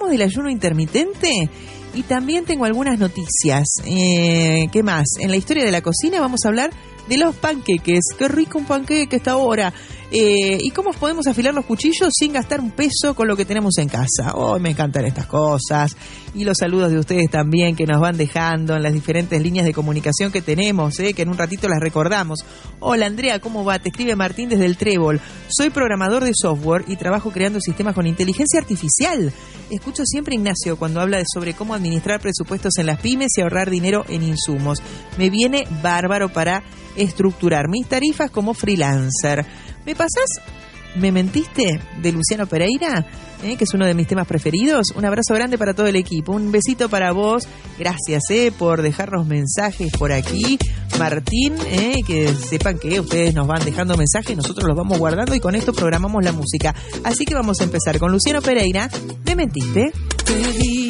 hablamos del ayuno intermitente y también tengo algunas noticias. ¿Qué más? En la historia de la cocina vamos a hablar de los panqueques. Qué rico un panqueque esta hora. Y cómo podemos afilar los cuchillos sin gastar un peso con lo que tenemos en casa. Oh, me encantan estas cosas. Y los saludos de ustedes también que nos van dejando en las diferentes líneas de comunicación que tenemos, que en un ratito las recordamos. Hola Andrea, ¿cómo va? Te escribe Martín desde el Trébol. Soy programador de software y trabajo creando sistemas con inteligencia artificial. Escucho siempre a Ignacio cuando habla sobre cómo administrar presupuestos en las pymes y ahorrar dinero en insumos. Me viene bárbaro para estructurar mis tarifas como freelancer. ¿Me pasás? ¿Me mentiste? De Luciano Pereira, que es uno de mis temas preferidos. Un abrazo grande para todo el equipo. Un besito para vos. Gracias por dejarnos mensajes por aquí. Martín, que sepan que ustedes nos van dejando mensajes, nosotros los vamos guardando y con esto programamos la música. Así que vamos a empezar con Luciano Pereira. ¿Me mentiste? Te vi